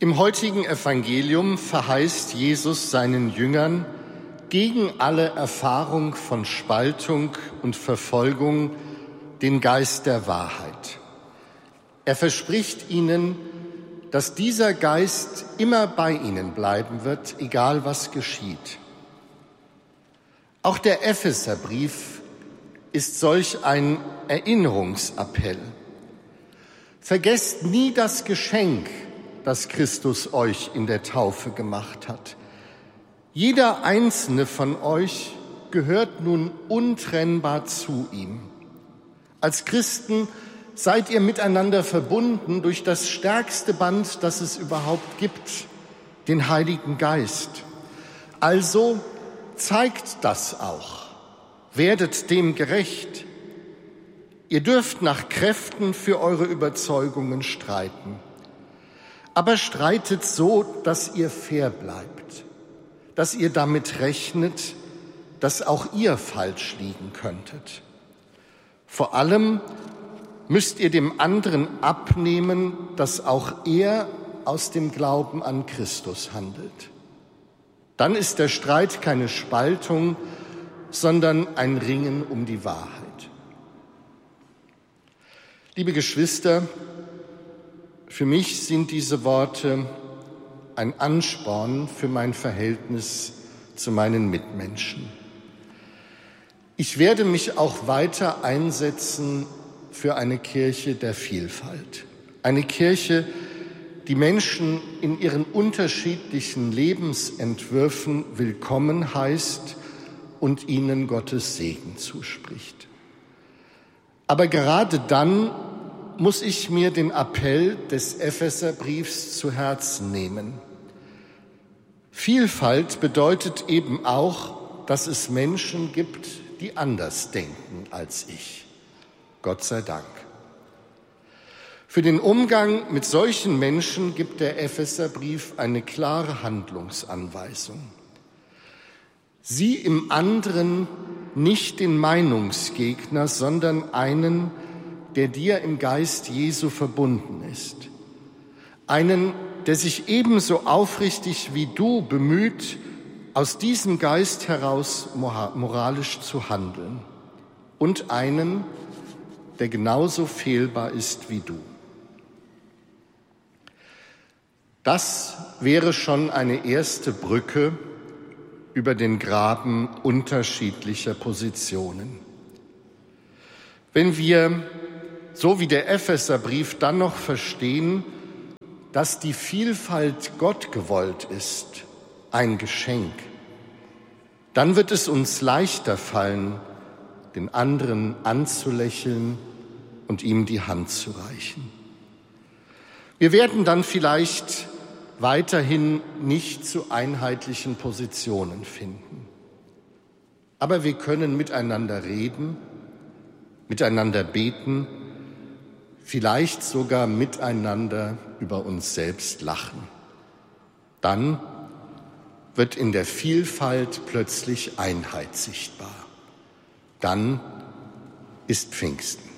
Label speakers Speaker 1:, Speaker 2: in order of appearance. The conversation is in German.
Speaker 1: Im heutigen Evangelium verheißt Jesus seinen Jüngern gegen alle Erfahrung von Spaltung und Verfolgung den Geist der Wahrheit. Er verspricht ihnen, dass dieser Geist immer bei ihnen bleiben wird, egal was geschieht. Auch der Epheserbrief ist solch ein Erinnerungsappell. Vergesst nie das Geschenk, das Christus euch in der Taufe gemacht hat. Jeder einzelne von euch gehört nun untrennbar zu ihm. Als Christen seid ihr miteinander verbunden durch das stärkste Band, das es überhaupt gibt, den Heiligen Geist. Also zeigt das auch, werdet dem gerecht. Ihr dürft nach Kräften für eure Überzeugungen streiten. Aber streitet so, dass ihr fair bleibt, dass ihr damit rechnet, dass auch ihr falsch liegen könntet. Vor allem müsst ihr dem anderen abnehmen, dass auch er aus dem Glauben an Christus handelt. Dann ist der Streit keine Spaltung, sondern ein Ringen um die Wahrheit. Liebe Geschwister, für mich sind diese Worte ein Ansporn für mein Verhältnis zu meinen Mitmenschen. Ich werde mich auch weiter einsetzen für eine Kirche der Vielfalt. Eine Kirche, die Menschen in ihren unterschiedlichen Lebensentwürfen willkommen heißt und ihnen Gottes Segen zuspricht. Aber gerade dann muss ich mir den Appell des Epheserbriefs zu Herzen nehmen. Vielfalt bedeutet eben auch, dass es Menschen gibt, die anders denken als ich. Gott sei Dank. Für den Umgang mit solchen Menschen gibt der Epheserbrief eine klare Handlungsanweisung. Sieh im anderen nicht den Meinungsgegner, sondern einen, der dir im Geist Jesu verbunden ist. Einen, der sich ebenso aufrichtig wie du bemüht, aus diesem Geist heraus moralisch zu handeln. Und einen, der genauso fehlbar ist wie du. Das wäre schon eine erste Brücke über den Graben unterschiedlicher Positionen. Wenn wir, so wie der Epheserbrief, dann noch verstehen, dass die Vielfalt Gott gewollt ist, ein Geschenk, dann wird es uns leichter fallen, den anderen anzulächeln und ihm die Hand zu reichen. Wir werden dann vielleicht weiterhin nicht zu einheitlichen Positionen finden. Aber wir können miteinander reden, miteinander beten, vielleicht sogar miteinander über uns selbst lachen. Dann wird in der Vielfalt plötzlich Einheit sichtbar. Dann ist Pfingsten.